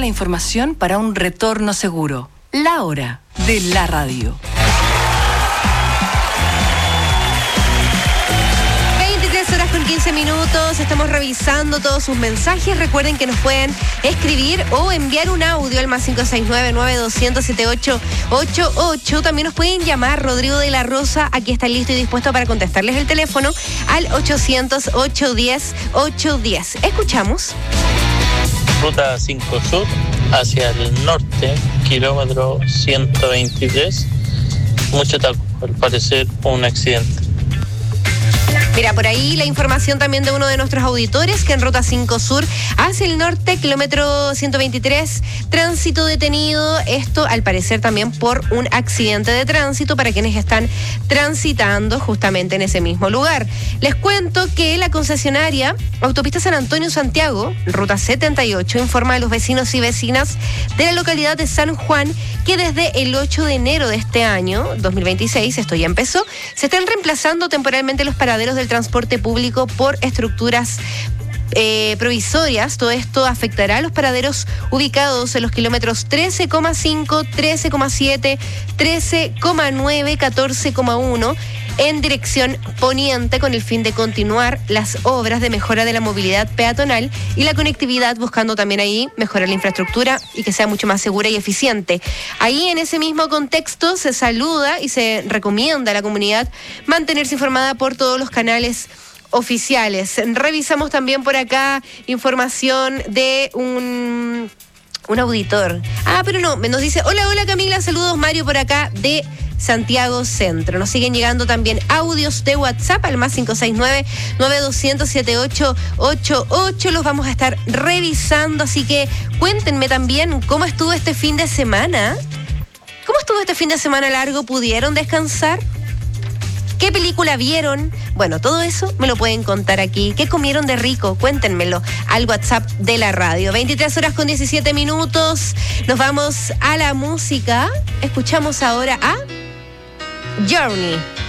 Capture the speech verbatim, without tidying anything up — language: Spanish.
la información para un retorno seguro. La hora de la radio. Horas con quince minutos, estamos revisando todos sus mensajes. Recuerden que nos pueden escribir o enviar un audio al más cinco seis nueve, nueve dos cero cero, siete ocho ocho ocho. También nos pueden llamar. Rodrigo de la Rosa aquí está listo y dispuesto para contestarles el teléfono al ochocientos, ochocientos diez, ochocientos diez. Escuchamos. Ruta cinco Sur hacia el norte, kilómetro ciento veintitrés. Mucho taco, al parecer un accidente. Mira, por ahí la información también de uno de nuestros auditores que en Ruta cinco Sur hacia el norte, kilómetro ciento veintitrés, tránsito detenido. Esto al parecer también por un accidente de tránsito para quienes están transitando justamente en ese mismo lugar. Les cuento que la concesionaria Autopista San Antonio-Santiago, Ruta setenta y ocho, informa a los vecinos y vecinas de la localidad de San Juan que desde el ocho de enero de este año, dos mil veintiséis, esto ya empezó, se están reemplazando temporalmente los paraderos del transporte público por estructuras Eh, provisorias. Todo esto afectará a los paraderos ubicados en los kilómetros trece coma cinco, trece coma siete, trece coma nueve, catorce coma uno en dirección poniente, con el fin de continuar las obras de mejora de la movilidad peatonal y la conectividad, buscando también ahí mejorar la infraestructura y que sea mucho más segura y eficiente. Ahí en ese mismo contexto se saluda y se recomienda a la comunidad mantenerse informada por todos los canales oficiales. Revisamos también por acá información de un, un auditor. Ah, pero no, nos dice, hola, hola Camila, saludos Mario por acá de Santiago Centro. Nos siguen llegando también audios de WhatsApp al más cinco seis nueve, nueve dos cero cero, siete ocho ocho ocho. Los vamos a estar revisando, así que cuéntenme también cómo estuvo este fin de semana. ¿Cómo estuvo este fin de semana largo? ¿Pudieron descansar? ¿Qué película vieron? Bueno, todo eso me lo pueden contar aquí. ¿Qué comieron de rico? Cuéntenmelo al WhatsApp de la radio. veintitrés horas con diecisiete minutos. Nos vamos a la música. Escuchamos ahora a Journey.